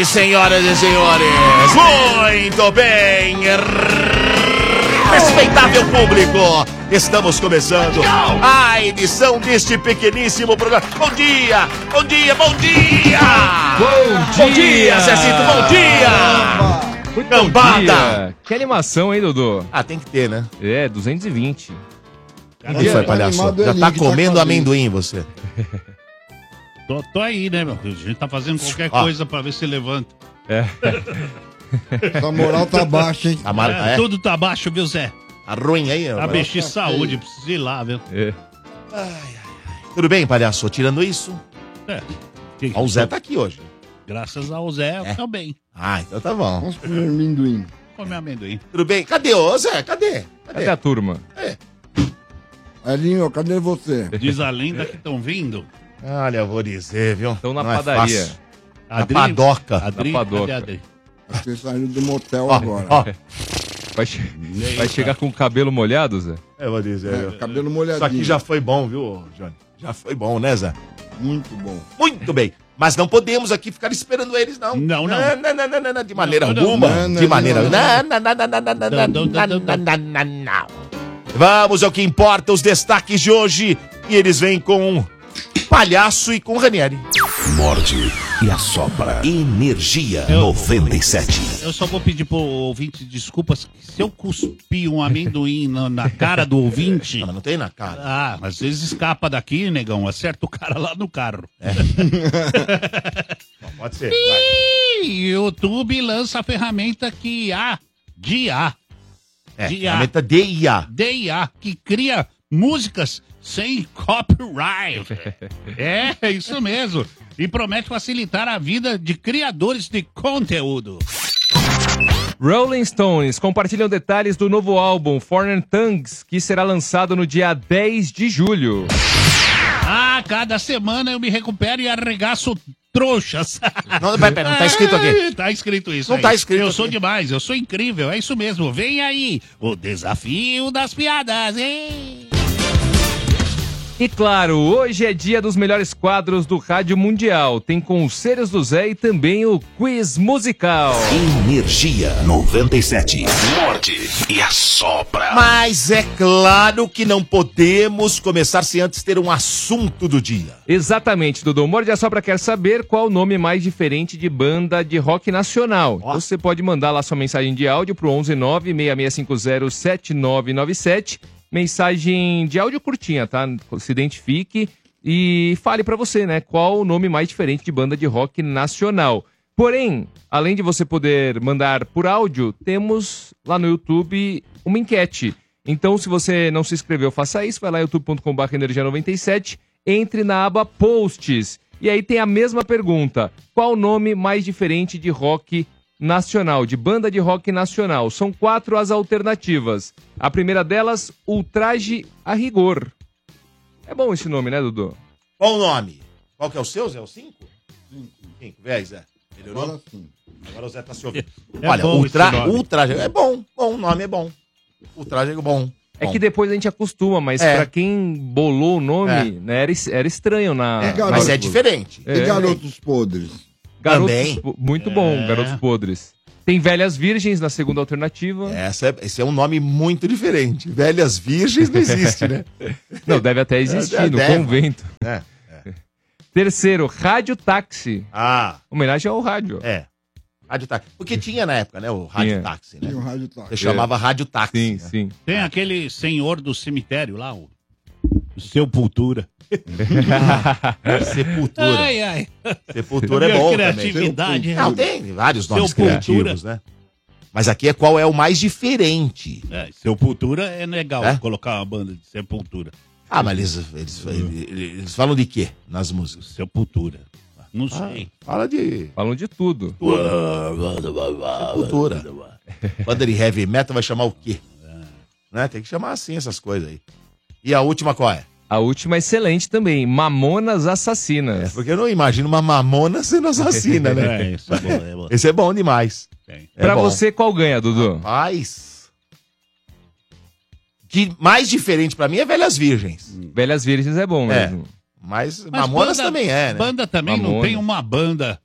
senhoras e senhores, muito bem, respeitável público, estamos começando a edição deste pequeníssimo programa. Bom dia, bom dia, bom dia! Bom dia, Cecito, bom dia! Muito Cambada! bom dia. Que animação, hein, Dudu? Ah, tem que ter, né? É, 220. Onde foi, palhaço? Já tá comendo amendoim, você. Tô aí, né, meu? A gente tá fazendo qualquer coisa pra ver se levanta. É. A moral tá baixa, hein? Tudo tá baixo, viu, Zé? Tá ruim aí, ó. Tá mexer saúde, precisa ir lá, viu? É. Tudo bem, palhaço? Tirando isso, É. ó, o Zé tá aqui hoje. Graças ao Zé, eu tô bem. Ah, então tá bom. Vamos comer amendoim. Come amendoim. Tudo bem? Cadê, ô Zé? Cadê? Cadê a turma? Elinho, cadê você? Diz a lenda que estão vindo. Olha, eu vou dizer, viu? Estão na Não é padaria. fácil. Na padoca. Adri, Na padoca. cadê a Adri? Você saindo do motel Ó, agora. ó, Vai chegar com o cabelo molhado, Zé? eu vou dizer, viu? Cabelo molhadinho. Isso aqui já foi bom, viu, Johnny? Já foi bom, né, Zé? Muito bom. Muito bem. Mas não podemos aqui ficar esperando eles, não. Não. Não, de maneira Não, não, alguma. não, De maneira... não. Não. Vamos ao que importa, os destaques de hoje. E eles vêm com Palhaço e com Ranieri. Morde e assopra. Energia 97. Eu só vou pedir pro ouvinte desculpas se eu cuspir um amendoim na cara do ouvinte. Não tem na cara. Ah, às vezes escapa daqui, negão. Acerta o cara lá no carro. Bom, pode ser. Vai. E YouTube lança a ferramenta que DIA, Ferramenta DIA. DIA, que cria músicas sem copyright. É isso mesmo. E promete facilitar a vida de criadores de conteúdo. Rolling Stones compartilham detalhes do novo álbum Foreign Tongues, que será lançado no dia 10 de julho. Cada semana eu me recupero e arregaço trouxas. Não, pera, não tá escrito aqui. Tá escrito isso. Não aí. tá escrito Eu aqui. sou demais, eu sou incrível, é isso mesmo. Vem aí, o desafio das piadas, hein? E claro, hoje é dia dos melhores quadros do Rádio Mundial. Tem Conselhos do Zé e também o Quiz Musical. Energia 97. Morde e assopra. Mas é claro que não podemos começar sem antes ter um assunto do dia. Exatamente, Dudu. Morde a Sopra quer saber qual o nome mais diferente de banda de rock nacional. Ó. Você pode mandar lá sua mensagem de áudio pro 119-6650-7997. Mensagem de áudio curtinha, tá? Se identifique e fale pra você, né? Qual o nome mais diferente de banda de rock nacional. Porém, além de você poder mandar por áudio, temos lá no YouTube uma enquete. Então, se você não se inscreveu, faça isso. Vai lá youtube.com/energia97, entre na aba Posts. E aí tem a mesma pergunta. Qual o nome mais diferente de rock nacional, de banda de rock nacional? São 4 as alternativas. A primeira delas, Ultraje a Rigor. É bom esse nome, né, Dudu? Qual o nome? Qual que é o seu, Zé? O 5? 5. Vê aí, Zé. Melhorou? Agora sim. Agora o Zé tá se ouvindo. É Olha, bom esse nome. Ultraje é bom. O nome é bom. Ultraje é bom. É Bom. que depois a gente acostuma, mas É. pra quem bolou o nome, né, era estranho na... garoto. Mas é diferente. E Garotos Podres? Garotos, Também. Muito bom, Garotos Podres. Tem Velhas Virgens na segunda alternativa. Esse é um nome muito diferente. Velhas Virgens não existe, né? Não, deve até existir, no Deve. convento. É. Terceiro, Rádio Táxi. Ah, Homenagem ao rádio. rádio táxi. Porque tinha na época, né? O rádio Tinha. táxi, né? E o rádio tá. Você chamava rádio táxi. Sim, né? sim. Tem aquele senhor do cemitério lá, o Sepultura. Sepultura. Ai. Sepultura é Minha bom criatividade. também. Não, tem vários nomes Sepultura. criativos, né? Mas aqui é qual é o mais diferente. Sepultura é legal É? colocar uma banda de Sepultura. Ah, mas eles falam de quê nas músicas? Sepultura. Não sei. Fala de Falam de tudo. Sepultura. Banda de heavy metal vai chamar o quê? Né? Tem que chamar assim essas coisas aí. E a última qual é? A última é excelente também, Mamonas Assassinas. Porque eu não imagino uma mamona sendo assassina, né? Isso é bom, é bom. Esse é bom demais. Tem. É Pra bom. você, qual ganha, Dudu? Rapaz. Que mais diferente pra mim é Velhas Virgens. Velhas Virgens é bom É. mesmo. Mas Mas Mamonas banda- também é, né? Banda também não Mamonas. tem uma banda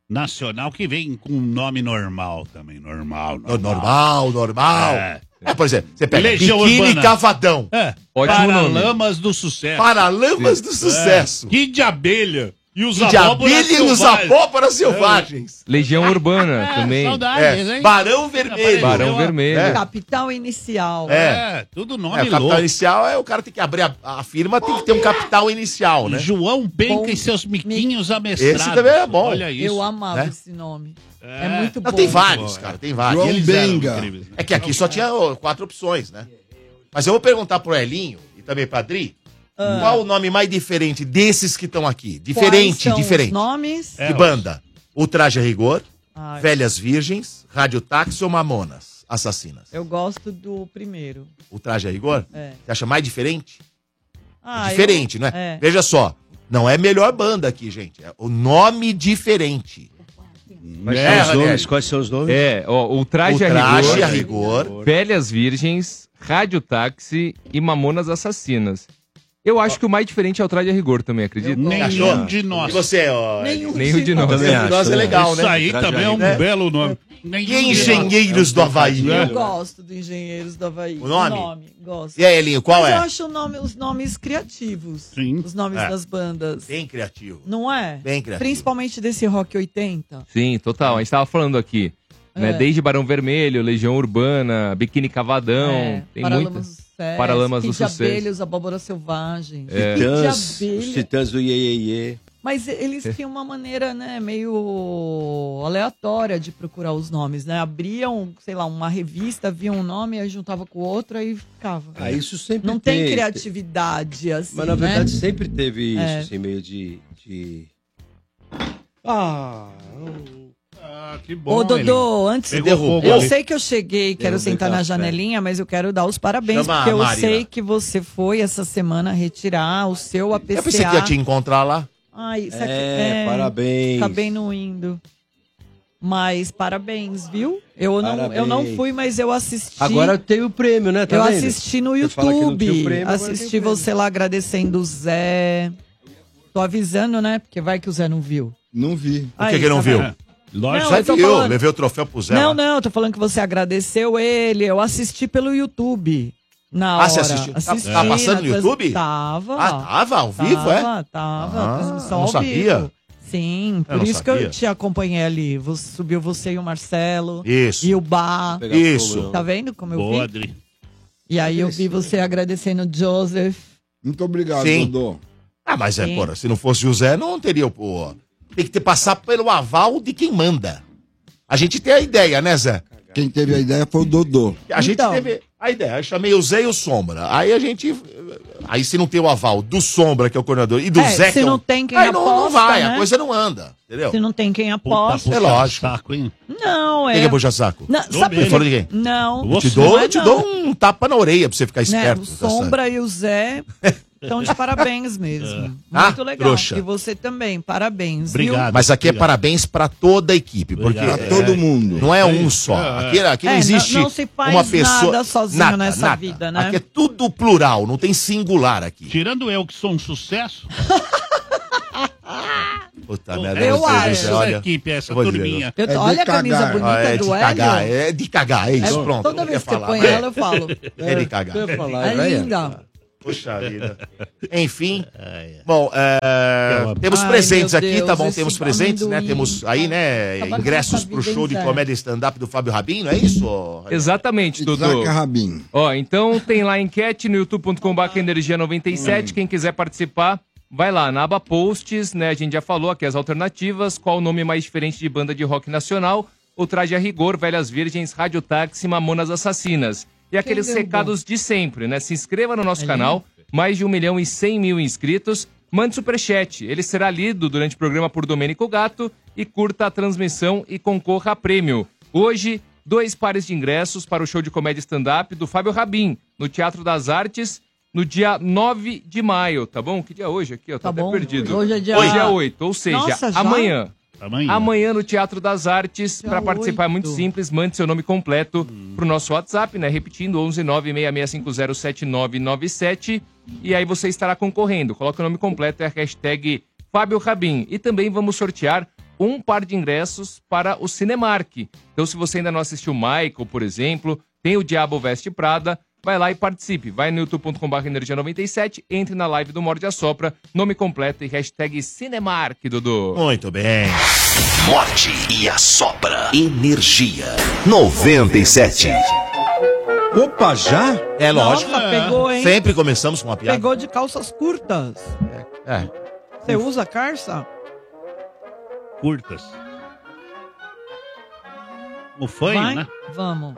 nacional que vem com um nome normal também. Normal. Normal. Por exemplo, você pega Legião Biquíni Urbana. Cavadão. Ótimo nome. Paralamas do Sucesso. Paralamas do Sucesso. Kid de Abelha. E os E de abóboras abelha e os selvagens. abóboras selvagens. Legião Urbana também. Saudades, hein? Barão Vermelho. Barão Vermelho. Capital Inicial. Tudo O nome capital louco. inicial o cara tem que abrir a firma, tem que ter um capital inicial, né? João Penca Bom. e seus miquinhos amestrados. Esse também é bom. Olha isso. Eu amava né? esse nome. É muito bom. Não, tem vários, cara, tem vários. João Eles eram Benga. incríveis, né? É que aqui só tinha 4 opções, né? Mas eu vou perguntar pro Elinho e também pra Adri, qual o nome mais diferente desses que estão aqui? Diferente, Quais são diferente. os nomes? De banda. O Traje a Rigor, Ai, Velhas Virgens, Rádio Táxi ou Mamonas Assassinas? eu gosto do primeiro. O Traje a Rigor? É. Você acha mais diferente? Ah, Diferente, não é? é. Veja só, não é melhor banda aqui, gente. É o nome diferente. Quais são os nomes? O O Traje Traje a a Rigor, Rigor. Velhas Virgens, Rádio Táxi e Mamonas Assassinas. Eu acho que o mais diferente é o Traje a Rigor também, acredita? Achou? Nenhum de nós. E você, ó? Nenhum de nós. Também acho. Nós é legal, Isso né? aí também é um né? belo nome. E Engenheiros do Havaí? Eu gosto do Engenheiros do Havaí. O nome? Gosto. E aí, Elinho, qual Mas eu é? acho os nomes criativos. Sim. Os nomes das bandas. Bem criativo. Não é? Bem criativo. Principalmente desse rock 80. Sim, total. A gente tava falando aqui, né? É. Desde Barão Vermelho, Legião Urbana, Biquíni Cavadão, tem Paralamas muita. do Sucesso. Paralamas do Kid de Sucesso. Abelha, os Abóboras Selvagens. Titãs, Kid de os Abelha. Titãs do Iê, Iê, Iê. Mas eles tinham uma maneira, né, meio aleatória de procurar os nomes, né? Abriam, sei lá, uma revista, via um nome, aí juntava com o outro, aí ficava. Ah, isso sempre Não tem criatividade, assim, Mas na verdade né? sempre teve isso, É. assim, meio de... Que bom. Ô, Dodô, antes... Pegou fogo Eu ali. sei que eu cheguei, quero Derrubei sentar na café. janelinha, mas eu quero dar os parabéns, Chama porque a eu Marina. sei que você foi essa semana retirar o seu APCA. Eu pensei que ia te encontrar lá. Ai, isso aqui parabéns. Acabei não indo. Mas parabéns, viu? Eu não Parabéns. fui, mas eu assisti. Agora tem o prêmio, né? Tá eu vendo? assisti no Você fala que não tinha o YouTube. prêmio, agora tem Assisti o prêmio. você lá agradecendo o Zé. Tô avisando, né? Porque vai que o Zé não viu. Não vi. O que não viu? Lógico. Não, Já eu tô viu, falando- levei o troféu pro Zé. Não, lá. não, eu tô falando que você agradeceu ele. Eu assisti pelo YouTube. Na hora. você assistiu? Assisti, Tá passando no na YouTube? Tava. Ah, tava ao vivo, é? Tava, transmissão não ao sabia. vivo. Sim, Eu por não isso que sabia. eu te acompanhei ali. Subiu você e o Marcelo. Isso. E o Bar. Pegar Isso. fogo, não. Tá vendo como eu Boa, vi? Adri. E aí eu vi você agradecendo o Joseph. Muito obrigado, Sim. Dodô. Ah, mas Sim. porra, se não fosse o Zé, não teria o... Tem que passar pelo aval de quem manda. A gente tem a ideia, né, Zé? Quem teve a ideia foi o Dodô. A gente Então. teve a ideia. Eu chamei o Zé e o Sombra. Aí a gente... Aí se não tem o aval do Sombra, que é o coordenador, e do É, Zé, se que é não o... tem quem aí não aposta, vai, né? a coisa não anda. Entendeu? Se não tem quem aposta. Puta, É lógico. Saco, hein? Não, é. Quem é puxa saco? Não, sabe mesmo. por Falou de quê? quem? Não. Eu te Você. dou, Não é eu te não. dou um tapa na orelha pra você ficar Né? esperto. O Sombra e o Zé estão de parabéns mesmo. Ah, Muito legal. trouxa. E você também, parabéns. Obrigado. Mas aqui é Obrigado. parabéns pra toda a equipe, porque Obrigado. Pra todo mundo. não é um só. Aqui não É, existe não se faz uma pessoa nada sozinho nessa vida, né? Aqui é tudo plural, não tem singular aqui. Tirando eu, que sou um sucesso, Puta eu merda, Eu vocês, acho. essa olha, equipe, essa eu vou dizer, turminha. Eu É de olha a camisa cagar. bonita é de do cagar, Hélio. é de cagar, é isso, pronto. Toda eu vez ia que você falar. põe ela, eu falo. É de cagar. Eu ia falar, É velho. linda. Puxa vida. Enfim, bom, temos Ai, presentes meu aqui, Deus, tá bom? esse Temos presentes, né? amendoim. Temos aí, né, Acaba com ingressos essa pro vida, show de hein, Zé? comédia stand-up do Fábio Rabin, não é isso? Exatamente, Dodô. Isaac Rabin. Ó, então tem lá a enquete no youtube.com.br energia97. Quem quiser participar, vai lá na aba posts, né? A gente já falou aqui as alternativas. Qual o nome mais diferente de banda de rock nacional? O Traje a Rigor, Velhas Virgens, Rádio Táxi, Mamonas Assassinas. E aqueles derrubou? recados de sempre, né? Se inscreva no nosso canal, mais de 1.100.000 inscritos. Mande superchat, ele será lido durante o programa por Domênico Gato e curta a transmissão e concorra a prêmio. Hoje, 2 pares de ingressos para o show de comédia stand-up do Fábio Rabin, no Teatro das Artes, no dia 9 de maio, tá bom? Que dia é hoje aqui? Eu tô Tá até bom. perdido. Hoje é dia- Hoje é 8, ou seja, Nossa, já? amanhã. Amanhã. Amanhã no Teatro das Artes, Dia para participar é muito 8. simples, mande seu nome completo pro nosso WhatsApp, né? Repetindo, 11966507997, e aí você estará concorrendo. Coloca o nome completo e a hashtag Fábio Rabin. E também vamos sortear um par de ingressos para o Cinemark. Então, se você ainda não assistiu Michael, por exemplo, tem o Diabo Veste Prada, vai lá e participe. Vai no youtube.com/energia97, entre na live do Morde a Sopra, nome completo e hashtag Cinemark, Dudu. Muito bem. Morde e Assopra. Energia 97. Opa, já? É lógico. Nossa, pegou, hein? Sempre começamos com uma piada. Pegou de calças curtas. É. Você usa calça? Curtas. O fanho, Vai? né? Vamos.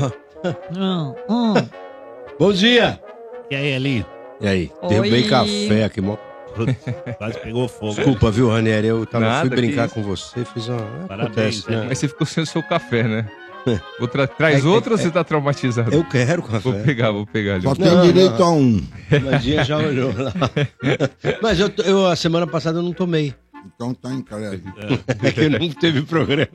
Bom dia. E aí, ali? E aí? Oi. Derrubei café aqui, mó. Quase pegou fogo. Desculpa, viu, Ranieri? Eu Nada, fui brincar que com você, fiz uma... Parabéns, Acontece, né? Mas você ficou sem o seu café, né? Traz outro ou você tá traumatizado? Eu quero café. Vou pegar ali. Só tem direito a um. Mandinha já olhou lá. Mas eu a semana passada eu não tomei. Então tá em crédito. É que não teve programa.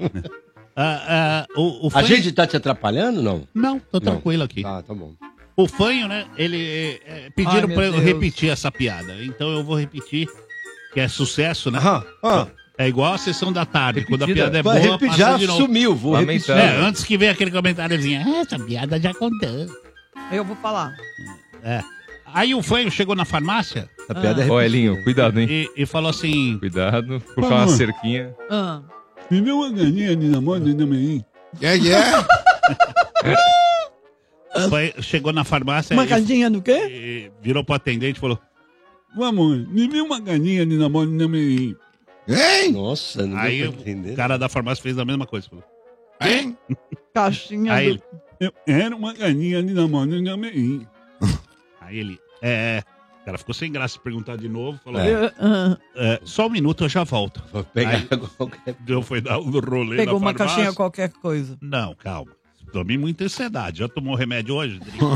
O A fanho... gente tá te atrapalhando, não? Não, tô Não. tranquilo aqui. Tá bom. O fanho, né? Ele pediram Ai, pra eu meu Deus. repetir essa piada. Então eu vou repetir, que é sucesso, né? Ah, É igual a sessão da tarde. Quando a Repetida. piada é vai boa, repetir, passa já de novo. sumiu, vou repetir. Lamentável. Antes que venha aquele comentáriozinho, essa piada já contou. Eu vou falar. Aí o fanho chegou na farmácia Essa piada é Ó, repetida. Elinho, cuidado, hein? e falou assim... Cuidado, colocar uma cerquinha. Me deu uma ganinha de namoro de namorado. Chegou na farmácia Uma cadinha no quê? e virou pro atendente e falou: vamos, me dê uma ganinha de namoro de namorado. Hein? Nossa, não Aí deu o pra entender. cara da farmácia fez a mesma coisa. Falou, Hein? Caixinha Aí do... ele, eu era uma ganinha de namoro de namorado. Aí ele, O cara ficou sem graça de perguntar de novo. Falou, só um minuto, eu já volto. Vou pegar Aí, qualquer... foi dar um rolê Pegou na uma farmácia. caixinha qualquer coisa. Não, calma. Tomei muita ansiedade. Já tomou remédio hoje?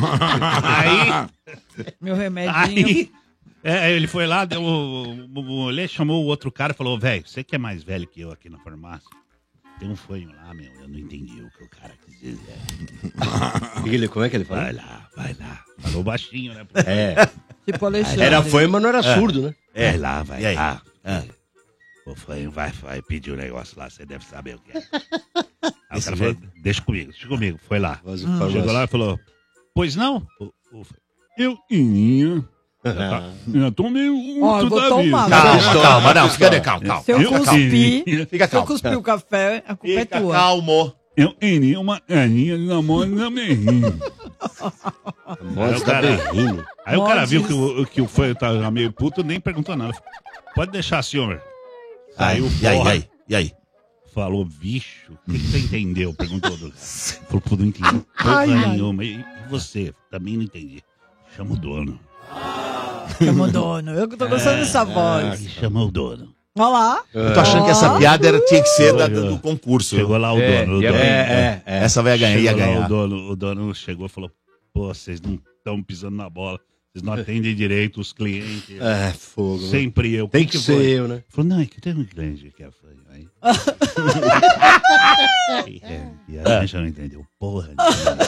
Meu remedinho. Aí ele foi lá, deu ele chamou o outro cara e falou, velho, você que é mais velho que eu aqui na farmácia, tem um fanho lá, meu, eu não entendi o que o cara quis dizer. Como é que ele falou? Vai lá. Falou baixinho, né? Tipo Alexandre. Era fanho, mas não era surdo, né? Vai lá, vai E aí? lá. O fanho vai pedir um negócio lá, você deve saber o que é. Aí o cara falou, deixa comigo. Foi lá. Chegou lá e falou, pois não? Eu iria. Eu tomei Ó, eu vou tomar. Calma, não, fica calma. Se eu cuspir, Fica se eu calmo. cuspir o café, a culpa é Fica tua. calmo. Eu iria uma ganinha de namoro na berrinha. Nossa, tá berrindo. Aí o cara viu Modes. que o fanho tava meio puto, nem perguntou nada. Pode deixar, senhor. Saiu E aí? Falou, bicho, o que você entendeu? Perguntou o cara. Falou, pô, não entendi porra nenhuma. E você? Também não entendi. Chama o dono. Chama o dono. Eu que tô gostando dessa voz. Chama o dono. Olha lá. Eu tô achando que essa piada tinha que ser do concurso. Chegou lá o dono. Essa vai ganhar, ia Chegou lá ganhar. o dono chegou e falou, pô, vocês não estão pisando na bola. Vocês não atendem direito os clientes. É, fogo. né? Sempre eu. Tem que ser eu, né? Falou, não, é que tem um cliente que é fanho. Aí. E a gente não entendeu porra nenhuma.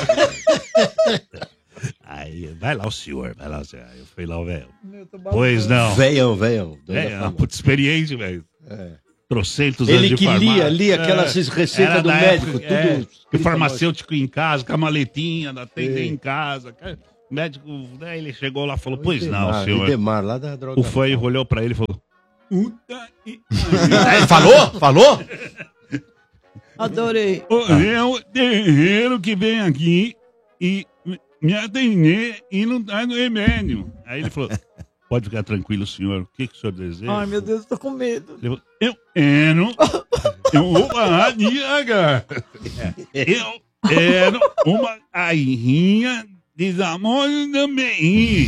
Aí, vai lá o senhor. Aí eu fui lá, o velho. Pois não. Velhão. É uma puta experiência, velho. Trocentos Ele anos de que farmácia. lia aquelas receitas do da médico, época, tudo. o farmacêutico em casa, com a maletinha, da atender em casa. O médico, né, ele chegou lá e falou, pois não, senhor. Idemar, lá da droga. O fanho olhou pra ele e falou, puta e... Falou? Adorei. É o terreiro que vem aqui e me atender e não dá no remédio. Aí ele falou, pode ficar tranquilo, senhor. O que o senhor deseja? Ai, meu Deus, tô com medo. Ele falou, eu vou falar devagar. Eu quero uma garrinha de namoro também.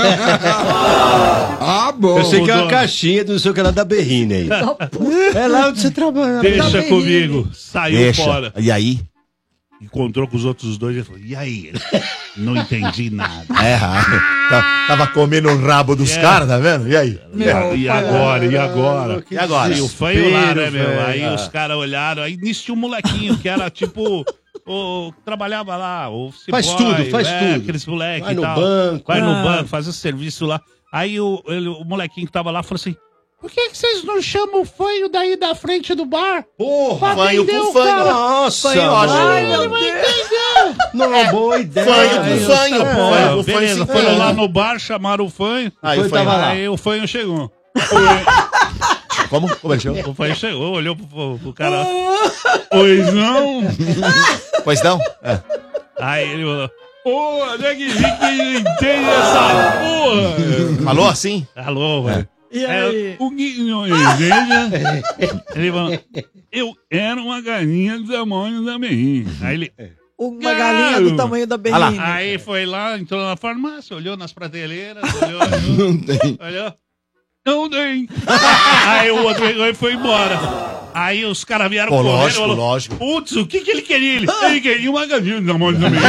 Bom. Eu sei que é uma caixinha do não sei o que lá da Berrine aí. É lá onde você trabalha. Deixa comigo. Saiu fora. E aí? Encontrou com os outros dois e falou, e aí? Não entendi nada. Tava comendo o rabo dos caras, tá vendo? E aí? E agora? E agora? E o fanho lá, né, meu? velho. Aí os caras olharam, aí nisso tinha um molequinho que era tipo... trabalhava lá, o Faz tudo. aqueles moleques Vai e no tal. banco. Vai no banco, faz o serviço lá. Aí o molequinho que tava lá falou assim, Por que vocês não chamam o fanho daí da frente do bar? Porra, Fanho com fanho. nossa, Ai, meu mano. Deus. Não, boa ideia. Fanho com fanho. Fanho com fanho Beleza, se foram lá entende. no bar, chamaram o fanho. Aí o Fanho fanho tava lá. Aí o fanho chegou. Como? Como é que chama? O fanho chegou, olhou pro cara. Pois não? Pois não? É. Aí ele falou: Ô, Neguinho, que entende essa porra? Falou assim? Alô, velho. E aí? O Guinho entende? Ele falou: eu era uma galinha do tamanho da Berrim. Aí ele. Uma galinha do tamanho da Berrine. Aí foi lá, entrou na farmácia, olhou nas prateleiras, olhou. Não tem. Olhou. Não tem. Aí o outro pegou e foi embora. Aí os caras vieram Pô, correndo e lógico, falou, lógico. putz, o que ele queria? Ele queria uma galinha do tamanho da Berrim.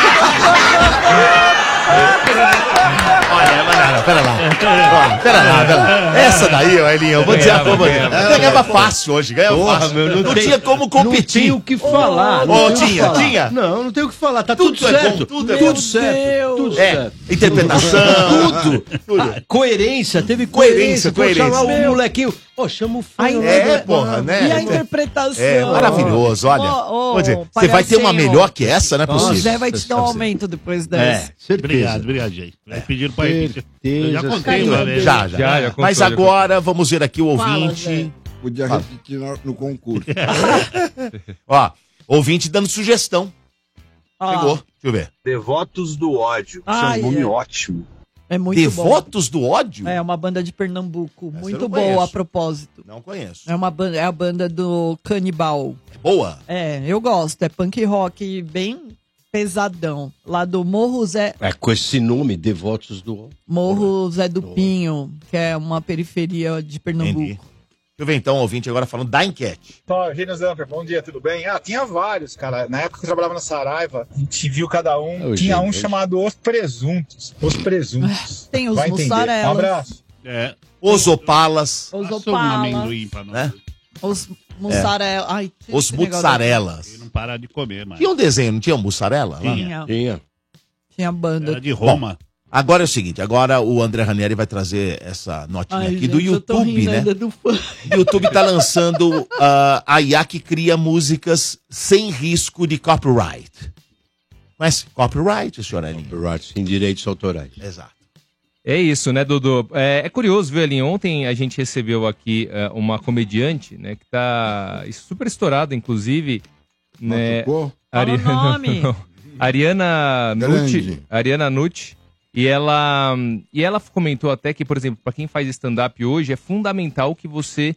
Olha, mas não, pera lá. Ó, pera lá. Essa daí, ó, Elinho, eu vou dizer a coisa. Você ganhava fácil hoje, ganhava Porra, fácil. meu, Não tinha como Não competir. tem o que falar. Ô, não tem o que tinha, falar. tinha? Não tem o que falar. Tá tudo, Tudo é bom, certo. tudo é tudo bom. certo. Tudo É, certo. interpretação, tudo. Ah, coerência, teve Coerência, coerência. Pô, chamar coerência. o molequinho. Pô, chama o fanho. É, porra, né? E a interpretação? É maravilhoso, olha. Ô, ô, Vou dizer, você vai ter uma palhacinho. melhor que essa, não é O possível. Zé vai te dar um aumento depois dessa. certeza. Obrigado, gente. Pediram pra repetir. Eu já Certeza, contei uma vez. Já. Já Mas contou, agora vamos ver aqui o Fala, ouvinte. Zé. Podia repetir no concurso. Ó, ouvinte dando sugestão. Ó, Pegou. Deixa eu ver. Devotos do ódio. Isso Ai, é um nome é. ótimo. É muito Devotos do ódio? bom. É uma banda de Pernambuco. Essa eu Muito não boa conheço. a propósito. Não conheço. É uma banda, é a banda do Canibal. Boa. É, eu gosto. É punk rock bem pesadão. Lá do Morro Zé, É, com esse nome, Devotos do... Morro Zé do Pinho, que é uma periferia de Pernambuco. Entendi. Deixa eu ver então o ouvinte agora falando da enquete. Eugênio Zamper, bom dia, tudo bem? Tinha vários, cara. Na época que eu trabalhava na Saraiva, a gente viu cada um. Eugênio, Tinha um Eugênio. chamado Os Presuntos. Os Presuntos. Tem os Vai entender. mussarelas. Um abraço. É. Os Os opalas, Passa um opalas. amendoim pra nós. né? Os mussarelas. Ai, Os esse negócio mozzarelas. Ele não parar de comer, mais. Tinha um desenho, não tinha mussarela? lá? Tinha. Tinha. Tinha banda. Era de Roma. Agora é o seguinte, agora o André Ranieri vai trazer essa notinha Ai, aqui gente, do eu tô YouTube, rindo né? ainda do fã. O YouTube tá lançando a IA que cria músicas sem risco de copyright. Mas copyright, senhora Elinho? Copyright, sem direitos autorais. Exato. É isso, né, Dudu? É curioso, viu, Elinho? Ontem a gente recebeu aqui uma comediante, né, que tá super estourada, inclusive, né? Machucou? Fala o nome. Ariana Nucci. Grande. Ariana Nucci. E ela comentou até que, por exemplo, para quem faz stand-up hoje, é fundamental que você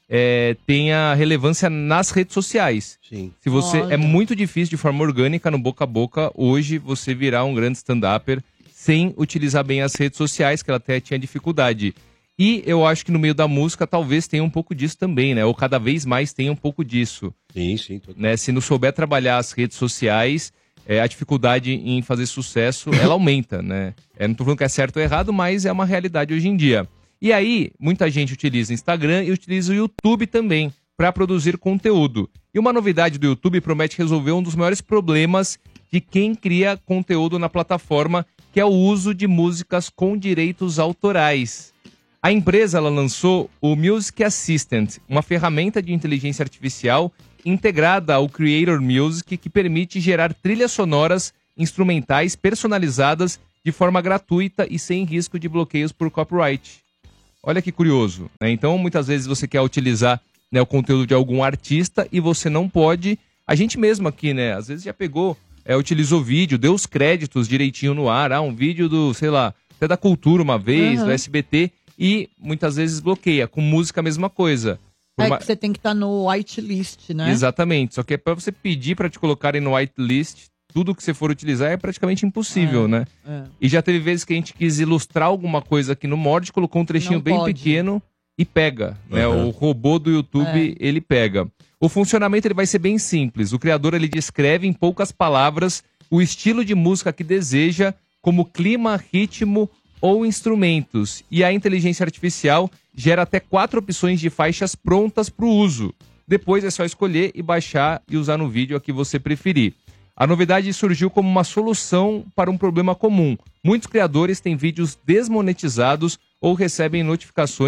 tenha relevância nas redes sociais. Sim. Se você Olha. é muito difícil de forma orgânica no boca a boca hoje você virar um grande stand-upper sem utilizar bem as redes sociais, que ela até tinha dificuldade. E eu acho que no meio da música talvez tenha um pouco disso também, né? Ou cada vez mais tenha um pouco disso, Sim. né? Se não souber trabalhar as redes sociais, a dificuldade em fazer sucesso, ela aumenta, né? Não tô falando que é certo ou errado, mas é uma realidade hoje em dia. E aí, muita gente utiliza Instagram e utiliza o YouTube também para produzir conteúdo. E uma novidade do YouTube promete resolver um dos maiores problemas de quem cria conteúdo na plataforma, que é o uso de músicas com direitos autorais. A empresa ela lançou o Music Assistant, uma ferramenta de inteligência artificial integrada ao Creator Music que permite gerar trilhas sonoras instrumentais personalizadas de forma gratuita e sem risco de bloqueios por copyright. Olha que curioso, né? Então, muitas vezes você quer utilizar, né, o conteúdo de algum artista e você não pode. A gente mesmo aqui, né? Às vezes já pegou, utilizou vídeo, deu os créditos direitinho no ar. Um vídeo do, sei lá, até da Cultura uma vez, do SBT, e muitas vezes bloqueia. Com música a mesma coisa. Que você tem que estar no whitelist, né? Exatamente. Só que é para você pedir para te colocarem no whitelist, tudo que você for utilizar é praticamente impossível, né? E já teve vezes que a gente quis ilustrar alguma coisa aqui no Mord, colocou um trechinho Não bem pode. pequeno e pega, né? O robô do YouTube, ele pega. O funcionamento ele vai ser bem simples. O criador ele descreve em poucas palavras o estilo de música que deseja, como clima, ritmo ou instrumentos. E a inteligência artificial gera até 4 opções de faixas prontas para o uso. Depois é só escolher e baixar e usar no vídeo a que você preferir. A novidade surgiu como uma solução para um problema comum. Muitos criadores têm vídeos desmonetizados ou recebem notificações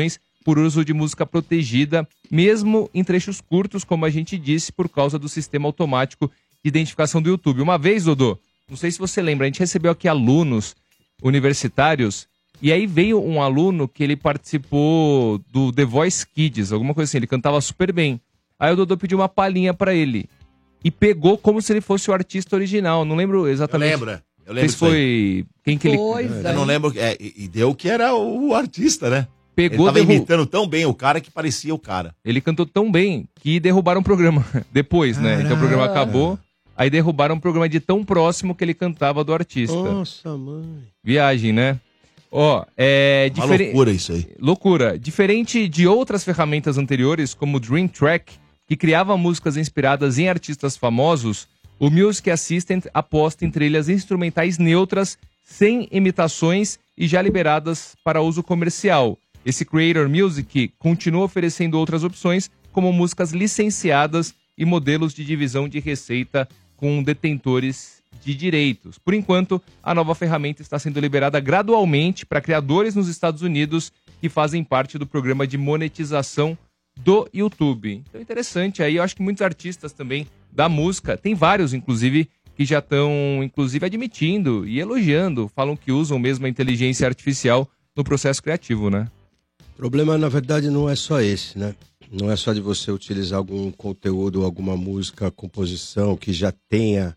por uso de música protegida, mesmo em trechos curtos, como a gente disse, por causa do sistema automático de identificação do YouTube. Uma vez, Dodô, não sei se você lembra, a gente recebeu aqui alunos universitários, e aí veio um aluno que ele participou do The Voice Kids, alguma coisa assim, ele cantava super bem. Aí o Dodô pediu uma palhinha pra ele, e pegou como se ele fosse o artista original, não lembro exatamente. Eu lembro se foi... Quem que ele... Eu não lembro, e deu que era o artista, né? Pegou, ele tava imitando tão bem o cara que parecia o cara. Ele cantou tão bem que derrubaram o programa depois, né? Então o programa acabou, aí derrubaram o programa de tão próximo que ele cantava do artista. Nossa, mãe. Viagem, né? Ó, Uma loucura isso aí. Loucura. Diferente de outras ferramentas anteriores, como o Dream Track, que criava músicas inspiradas em artistas famosos, o Music Assistant aposta em trilhas instrumentais neutras, sem imitações e já liberadas para uso comercial. Esse Creator Music continua oferecendo outras opções, como músicas licenciadas e modelos de divisão de receita com detentores de direitos. Por enquanto, a nova ferramenta está sendo liberada gradualmente para criadores nos Estados Unidos que fazem parte do programa de monetização do YouTube. Então, interessante aí. Eu acho que muitos artistas também da música, tem vários, inclusive, que já estão, inclusive, admitindo e elogiando, falam que usam mesmo a inteligência artificial no processo criativo, né? O problema, na verdade, não é só esse, né? Não é só de você utilizar algum conteúdo, alguma música, composição que já tenha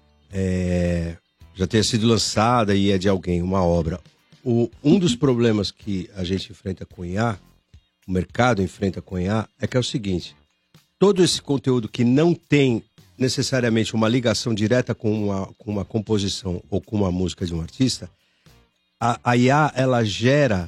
sido lançada e é de alguém, uma obra. Um dos problemas que a gente enfrenta com IA, o mercado enfrenta com IA, é que é o seguinte: todo esse conteúdo que não tem necessariamente uma ligação direta com uma composição ou com uma música de um artista, a IA, ela gera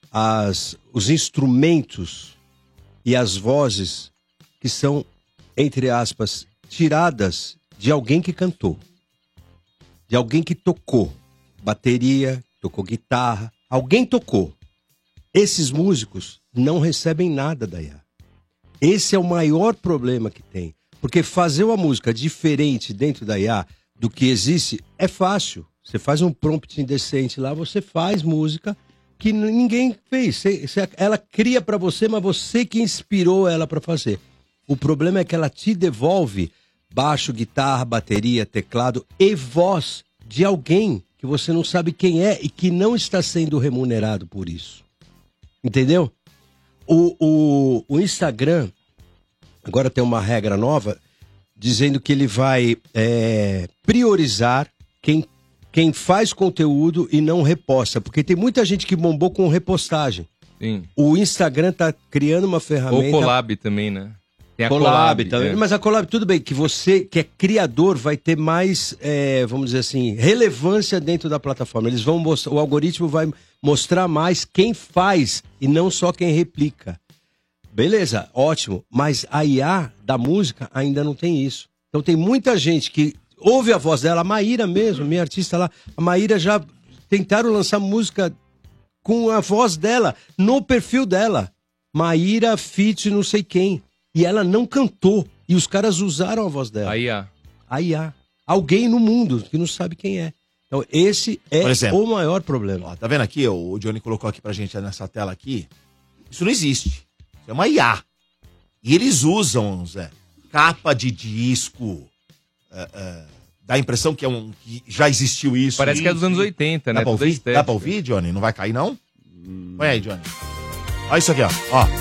os instrumentos e as vozes que são, entre aspas, tiradas de alguém que cantou, de alguém que tocou bateria, tocou guitarra, alguém tocou. Esses músicos não recebem nada da IA. Esse é o maior problema que tem, porque fazer uma música diferente dentro da IA do que existe é fácil. Você faz um prompt indecente lá, você faz música que ninguém fez. Ela cria para você, mas você que inspirou ela para fazer. O problema é que ela te devolve baixo, guitarra, bateria, teclado e voz de alguém que você não sabe quem é e que não está sendo remunerado por isso. Entendeu? O Instagram agora tem uma regra nova dizendo que ele vai priorizar quem faz conteúdo e não reposta, porque tem muita gente que bombou com repostagem. Sim. O Instagram tá criando uma ferramenta... Ou Collab também, né? Tem a Collab também. Mas a Collab, tudo bem, que você que é criador vai ter mais, vamos dizer assim, relevância dentro da plataforma. Eles vão mostrar, o algoritmo vai mostrar mais quem faz e não só quem replica. Beleza, ótimo, mas a IA da música ainda não tem isso. Então tem muita gente que ouve a voz dela, a Maíra mesmo, minha artista lá, a Maíra já tentaram lançar música com a voz dela, no perfil dela. Maíra feat não sei quem. E ela não cantou. E os caras usaram a voz dela. A IA. A IA. Alguém no mundo que não sabe quem é. Então esse é o maior problema. Ó, tá vendo aqui? O Johnny colocou aqui pra gente nessa tela aqui. Isso não existe. Isso é uma IA. E eles usam, Zé, capa de disco. Dá a impressão que que já existiu isso. Parece que é dos anos 80, né? Dá pra ouvir, Johnny? Não vai cair, não? Põe aí, Johnny. Olha isso aqui, ó.